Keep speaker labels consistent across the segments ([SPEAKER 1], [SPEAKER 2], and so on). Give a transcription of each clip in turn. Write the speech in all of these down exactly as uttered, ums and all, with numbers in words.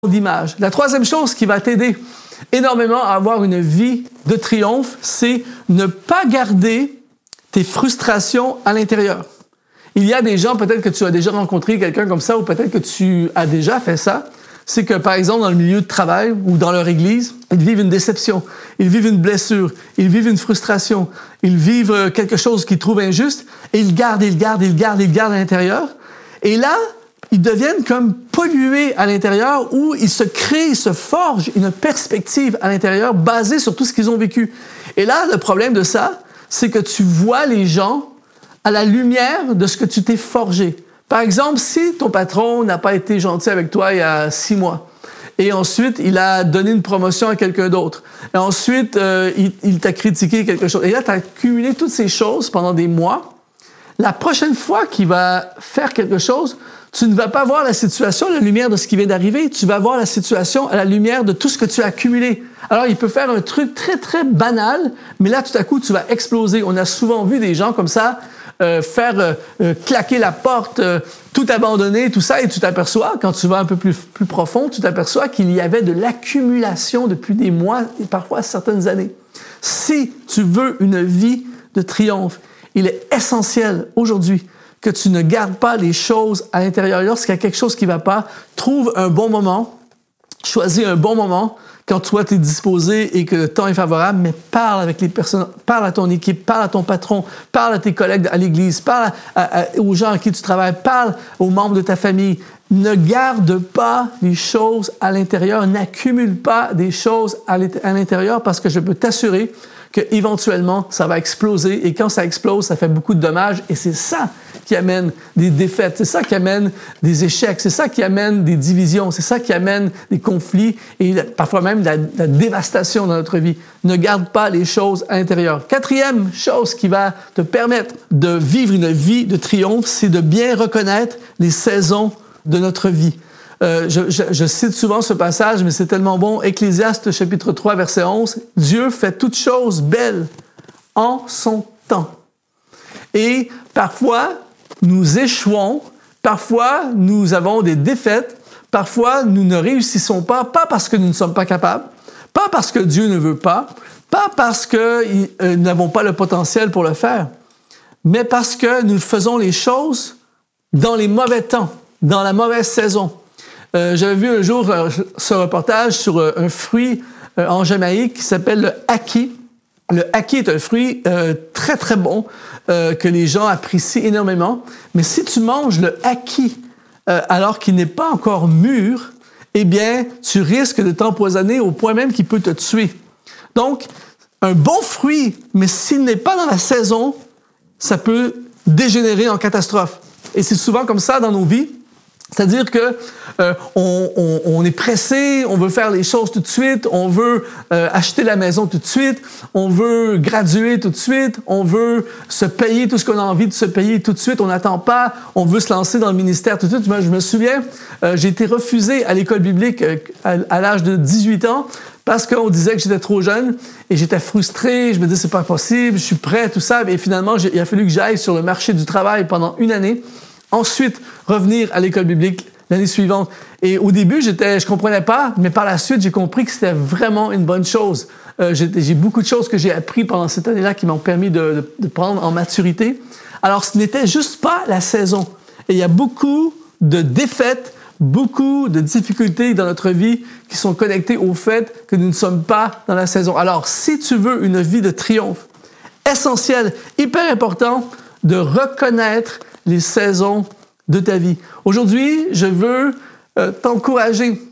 [SPEAKER 1] d'image. La troisième chose qui va t'aider énormément à avoir une vie de triomphe, c'est ne pas garder tes frustrations à l'intérieur. Il y a des gens, peut-être que tu as déjà rencontré quelqu'un comme ça, ou peut-être que tu as déjà fait ça, c'est que, par exemple, dans le milieu de travail ou dans leur église, ils vivent une déception, ils vivent une blessure, ils vivent une frustration, ils vivent quelque chose qu'ils trouvent injuste, et ils gardent, ils gardent, ils gardent, ils gardent à l'intérieur. Et là, ils deviennent comme pollués à l'intérieur, où ils se créent, ils se forgent une perspective à l'intérieur basée sur tout ce qu'ils ont vécu. Et là, le problème de ça, c'est que tu vois les gens à la lumière de ce que tu t'es forgé. Par exemple, si ton patron n'a pas été gentil avec toi il y a six mois, et ensuite, il a donné une promotion à quelqu'un d'autre, et ensuite, euh, il, il t'a critiqué quelque chose, et là, tu as accumulé toutes ces choses pendant des mois, la prochaine fois qu'il va faire quelque chose, tu ne vas pas voir la situation à la lumière de ce qui vient d'arriver, tu vas voir la situation à la lumière de tout ce que tu as accumulé. Alors, il peut faire un truc très, très banal, mais là, tout à coup, tu vas exploser. On a souvent vu des gens comme ça euh, faire euh, euh, claquer la porte, euh, tout abandonner, tout ça, et tu t'aperçois, quand tu vas un peu plus, plus profond, tu t'aperçois qu'il y avait de l'accumulation depuis des mois et parfois certaines années. Si tu veux une vie de triomphe, il est essentiel aujourd'hui que tu ne gardes pas les choses à l'intérieur. Lorsqu'il y a quelque chose qui ne va pas, trouve un bon moment, choisis un bon moment, quand toi tu es disposé et que le temps est favorable, mais parle avec les personnes, parle à ton équipe, parle à ton patron, parle à tes collègues à l'église, parle à, à, aux gens avec qui tu travailles, parle aux membres de ta famille. Ne garde pas les choses à l'intérieur, n'accumule pas des choses à l'intérieur, parce que je peux t'assurer qu'éventuellement, ça va exploser, et quand ça explose, ça fait beaucoup de dommages, et c'est ça qui amène des défaites, c'est ça qui amène des échecs, c'est ça qui amène des divisions, c'est ça qui amène des conflits, et parfois même de la, de la dévastation dans notre vie. Ne garde pas les choses à l'intérieur. Quatrième chose qui va te permettre de vivre une vie de triomphe, c'est de bien reconnaître les saisons de notre vie. Euh, je, je, je cite souvent ce passage, mais c'est tellement bon. Ecclésiaste, chapitre trois, verset onze. « Dieu fait toutes choses belles en son temps. » Et parfois, nous échouons, parfois, nous avons des défaites, parfois, nous ne réussissons pas, pas parce que nous ne sommes pas capables, pas parce que Dieu ne veut pas, pas parce que euh, nous n'avons pas le potentiel pour le faire, mais parce que nous faisons les choses dans les mauvais temps, dans la mauvaise saison. Euh, j'avais vu un jour euh, ce reportage sur euh, un fruit euh, en Jamaïque qui s'appelle le ackee. Le ackee est un fruit euh, très, très bon euh, que les gens apprécient énormément. Mais si tu manges le ackee euh, alors qu'il n'est pas encore mûr, eh bien, tu risques de t'empoisonner au point même qu'il peut te tuer. Donc, un bon fruit, mais s'il n'est pas dans la saison, ça peut dégénérer en catastrophe. Et c'est souvent comme ça dans nos vies. C'est-à-dire que euh, on, on, on est pressé, on veut faire les choses tout de suite, on veut euh, acheter la maison tout de suite, on veut graduer tout de suite, on veut se payer tout ce qu'on a envie de se payer tout de suite, on n'attend pas, on veut se lancer dans le ministère tout de suite. Moi, je me souviens, euh, j'ai été refusé à l'école biblique euh, à, à l'âge de dix-huit ans parce qu'on disait que j'étais trop jeune et j'étais frustré, je me disais c'est pas possible, je suis prêt, tout ça. Et finalement, il a fallu que j'aille sur le marché du travail pendant une année. Ensuite, revenir à l'école biblique l'année suivante. Et au début, j'étais, je comprenais pas, mais par la suite, j'ai compris que c'était vraiment une bonne chose. Euh, j'ai, j'ai beaucoup de choses que j'ai appris pendant cette année-là qui m'ont permis de, de, de prendre en maturité. Alors, ce n'était juste pas la saison. Et il y a beaucoup de défaites, beaucoup de difficultés dans notre vie qui sont connectées au fait que nous ne sommes pas dans la saison. Alors, si tu veux une vie de triomphe, essentiel, hyper important, de reconnaître les saisons de ta vie. Aujourd'hui, je veux euh, t'encourager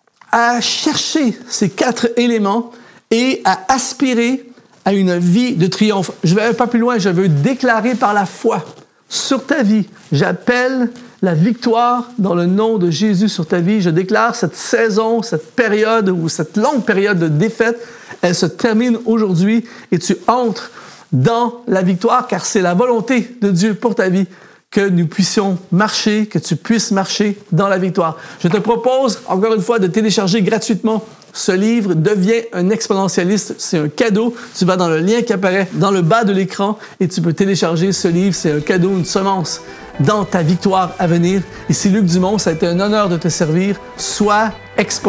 [SPEAKER 1] à chercher ces quatre éléments et à aspirer à une vie de triomphe. Je vais pas plus loin, je veux déclarer par la foi sur ta vie. J'appelle la victoire dans le nom de Jésus sur ta vie. Je déclare cette saison, cette période ou cette longue période de défaite, elle se termine aujourd'hui et tu entres dans la victoire, car c'est la volonté de Dieu pour ta vie que nous puissions marcher, que tu puisses marcher dans la victoire. Je te propose, encore une fois, de télécharger gratuitement ce livre, Deviens un exponentialiste. C'est un cadeau. Tu vas dans le lien qui apparaît dans le bas de l'écran et tu peux télécharger ce livre. C'est un cadeau, une semence dans ta victoire à venir. Ici Luc Dumont, ça a été un honneur de te servir. Sois exponentiel.